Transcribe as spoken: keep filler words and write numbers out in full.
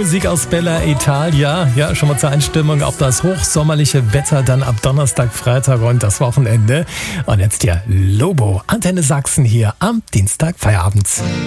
Musik aus Bella Italia. Ja, schon mal zur Einstimmung auf das hochsommerliche Wetter dann ab Donnerstag, Freitag und das Wochenende. Und jetzt hier Lobo, Antenne Sachsen hier am Dienstag Feierabend.